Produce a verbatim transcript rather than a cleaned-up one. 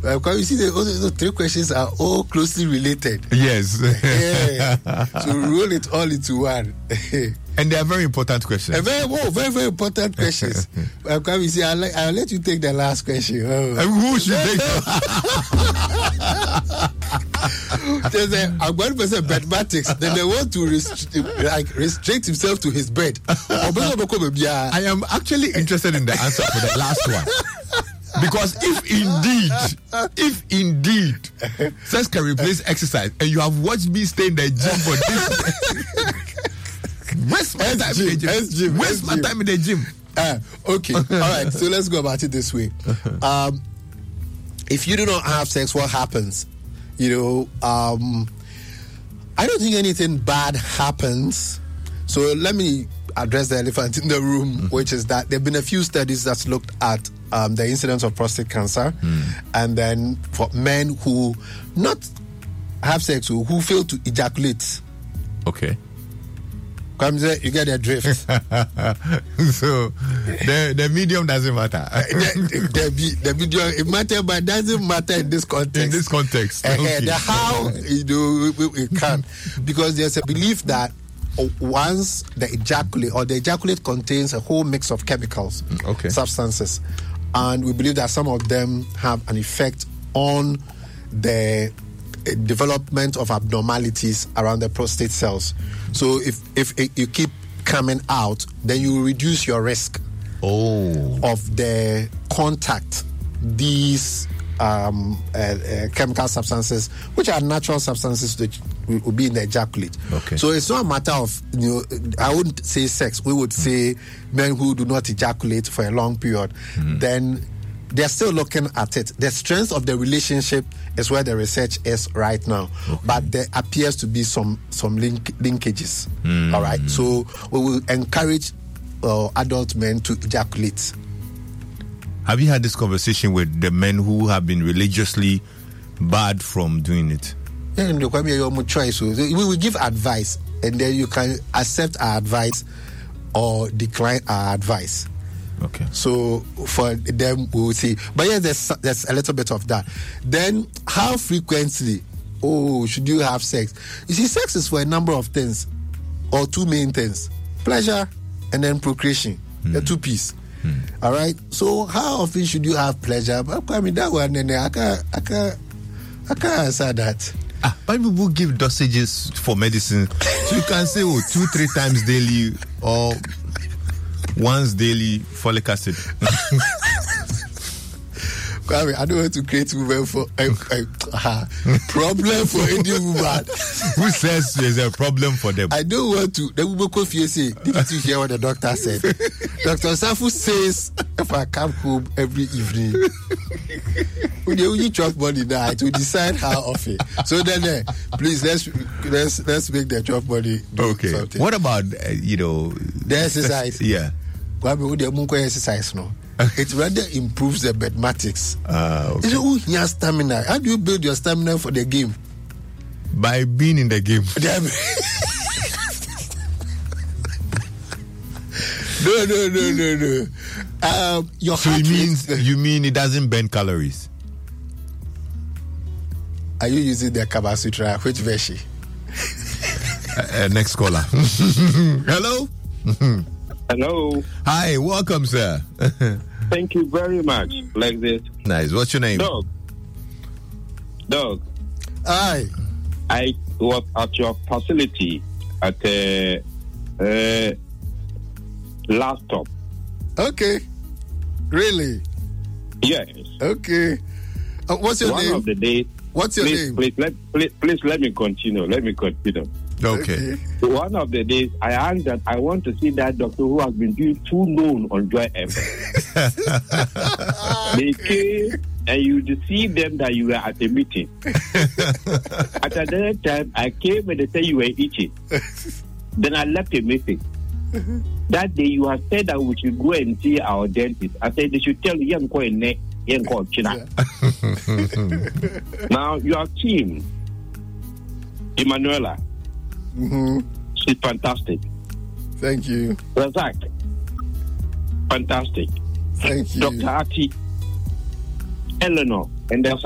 Uh, because you see, the, the, the three questions are all closely related. Yes. Yeah. So roll it all into one. And they are very important questions. A very, oh, very, very important questions. uh, because you see, I'll, let, I'll let you take the last question. Oh. And who should take There's a, I'm going to say mathematics. Then they want to rest, like, restrict himself to his bed. I am actually interested in the answer for the last one. Because if indeed, if indeed, sex can replace exercise, and you have watched me stay in the gym for this, waste my time in the gym. Waste my time in the gym. Uh, okay, all right. So let's go about it this way. Um, if you do not have sex, what happens? You know, um, I don't think anything bad happens. So let me address the elephant in the room, mm-hmm. which is that there have been a few studies that's looked at um, the incidence of prostate cancer, mm. and then for men who not have sex, who, who fail to ejaculate. Okay. Comes there, you get the drift. So the the medium doesn't matter. the, the, the medium it matters, but it doesn't matter in this context. In this context, uh, okay. The how you know it can, because there's a belief that once the ejaculate or the ejaculate contains a whole mix of chemicals, okay. substances, and we believe that some of them have an effect on the development of abnormalities around the prostate cells. So if if you keep coming out, then you reduce your risk oh. of the contact these um, uh, uh, chemical substances, which are natural substances that will be in the ejaculate. Okay. So it's not a matter of, you know, I wouldn't say sex. We would say men who do not ejaculate for a long period. Mm. Then they're still looking at it. The strength of the relationship is where the research is right now. Okay. But there appears to be some some link, linkages. Mm. All right. So we will encourage uh, adult men to ejaculate. Have you had this conversation with the men who have been religiously barred from doing it? Yeah, your choice. We will give advice, and then you can accept our advice or decline our advice. Okay. So for them, we will see. But yeah, there's there's a little bit of that. Then, how frequently? Oh, should you have sex? You see, sex is for a number of things, or two main things: pleasure and then procreation. Mm. The two pieces. Mm. All right. So, how often should you have pleasure? I mean, that one, and I can't, I can't, I can't answer that. Ah, but people give dosages for medicine, so you can say, oh, two, three times daily, or once daily folic acid. I don't want to create women for a, a, a problem for any woman. Who says there's a problem for them? I don't want to. The woman confuse say, did you hear what the doctor said? Doctor Safu says, if I come home every evening, when you, you chop money now, it will decide how often. So then, uh, please let's let's let's make the chop money do okay. something. What about uh, you know the exercise? Yeah. Exercise no. It rather improves the mathematics. Ah, okay. So, oh, your stamina. How do you build your stamina for the game? By being in the game. no, no, no, no, no. Um, your so heart it means rate, you mean it doesn't burn calories? Are you using the Kama Sutra? Which version? uh, uh, next caller. Hello. Hello. Hi, welcome, sir. Thank you very much. Like this. Nice. What's your name? Dog. Dog. Hi. I was at your facility at a uh, uh, last stop. Okay. Really? Yes. Okay. Uh, what's your One name? One of the days. What's your please, name? Please let, please, please let me continue. Let me continue. Okay. So one of the days, I asked that I want to see that doctor who has been doing too known on Joy F M. They came and you deceived them that you were at a meeting. At another time, I came and they said you were itching. Then I left a message. That day, you have said that we should go and see our dentist. I said they should tell you, young boy, young boy, China. Now, your team, Emanuela. Mm-hmm. She's fantastic. Thank you. Razak, fantastic. Thank you. Doctor Ati, Eleanor, and there's